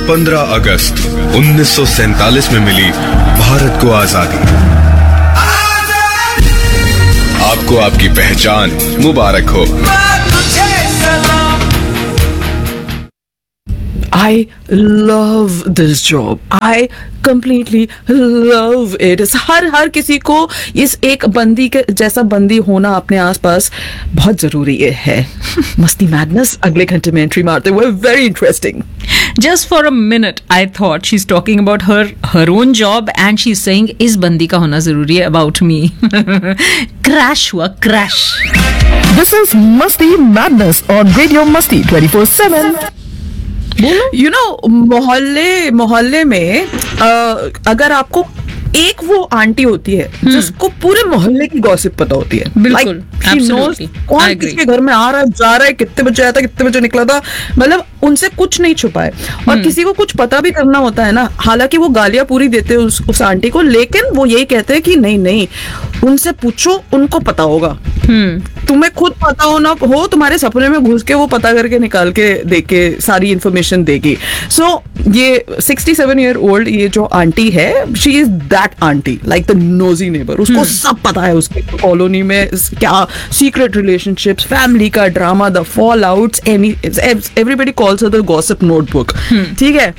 15 अगस्त 1947 में मिली भारत को आजादी। आपको आपकी पहचान मुबारक हो। I love this job. I completely love it. हर किसी को इस एक बंदी के जैसा बंदी होना अपने आसपास बहुत जरूरी है। मस्ती मैडनेस अगले घंटे में एंट्री मारते हुए very interesting. Just for a minute, I thought she's talking about her own job and she's saying इस बंदी का होना जरूरी है about me. Crash हुआ crash. This is Masti Madness on Radio Masti 24/7. You know, मोहल्ले में अगर आपको एक वो आंटी होती है जिसको पूरे मोहल्ले की गॉसिप पता होती है। बिल्कुल, absolutely. कौन किसके घर में आ रहा है, जा रहा है, कितने बजे आया था, कितने बजे निकला था, मतलब उनसे कुछ नहीं छुपा है। और किसी को कुछ पता भी करना होता है ना, हालांकि वो गालियां पूरी देते हैं उस आंटी को, लेकिन वो यही कहते हैं कि नहीं उनसे पूछो, उनको पता होगा। तुम्हें खुद पता हो तुम्हारे सपने में घुस के वो पता करके निकाल के देके सारी इंफॉर्मेशन देगी। सो ये 67 ईयर ओल्ड ये जो आंटी है, she is that aunty, like the nosy neighbour. उसको सब पता है उसके कॉलोनी में क्या सीक्रेट रिलेशनशिप्स, फैमिली का drama, the fall outs, everybody calls her the gossip notebook. ठीक है,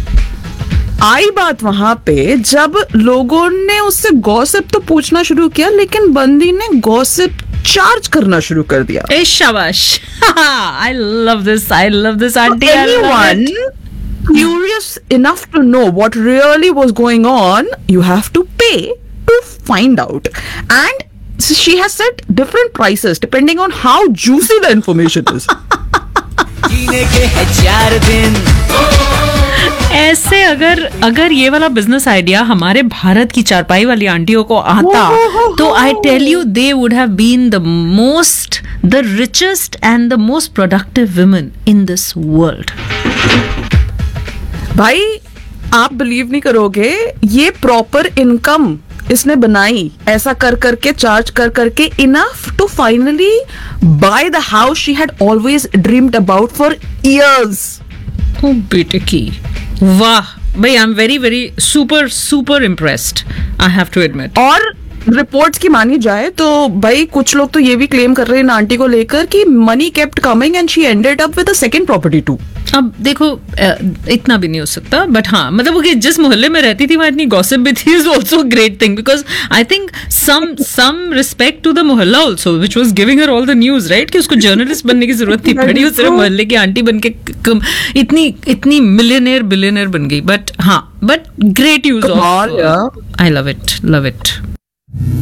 आई बात वहां पे जब लोगों ने उससे गॉसिप तो पूछना शुरू किया, लेकिन बंदी ने गॉसिप चार्ज करना शुरू कर दिया। ए शाबाश। I love this auntie. Anyone curious enough to know what really was going on, you have to pay to find out. And she has set different prices depending on how juicy the information is. जीने के है 4 दिन। ऐसे अगर ये वाला business idea हमारे भारत की चारपाई वाली आंटियों को आता तो I tell you they would have been the richest and the most productive women in this world. भाई आप बिलीव नहीं करोगे, ये प्रॉपर इनकम इसने बनाई ऐसा कर करके, चार्ज कर करके, enough to finally by the house she had always dreamed about for years. ओ बेटे की वाह भाई, I am very very super impressed, I have to admit. और रिपोर्ट्स की मानी जाए तो भाई कुछ लोग तो ये भी क्लेम कर रहे हैं आंटी को लेकर कि money kept coming and she ended up with a second property to. अब देखो इतना भी नहीं हो सकता, बट हाँ मतलब कि जिस मोहल्ले में रहती थी वहां इतनी गॉसिप भी थी, is also great thing, because I think some respect to the मोहल्ला also which was giving her all the news, right, कि उसको जर्नलिस्ट बनने की जरूरत थी पड़ी, सिर्फ मोहल्ले की आंटी बन के इतनी मिलियनेयर बिलियनेयर बन गई। बट हाँ, but great use of, I love it.